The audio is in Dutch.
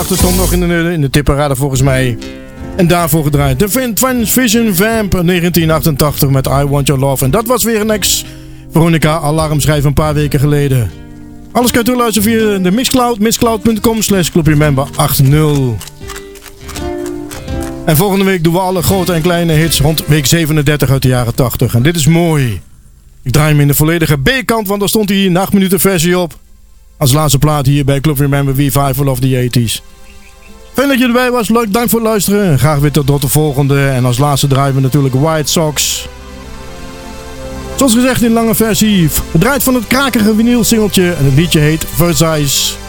Dat stond nog in de tipparade volgens mij. En daarvoor gedraaid de Transvision Vamp 1988 met I Want Your Love. En dat was weer een ex-Veronica alarmschijf een paar weken geleden. Alles kan je toeluisteren via de Mixcloud. Mixcloud.com/clubjemember80. En volgende week doen we alle grote en kleine hits rond week 37 uit de jaren 80. En dit is mooi. Ik draai hem in de volledige B-kant, want daar stond hij een 8 minuten versie op. Als laatste plaat hier bij Club Remember Revival of the 80s. Fijn dat je erbij was. Leuk, dank voor het luisteren. En graag weer tot de volgende. En als laatste draaien we natuurlijk White Sox. Zoals gezegd in lange versie. Gedraaid van het krakige vinyl singeltje. En het liedje heet Versailles.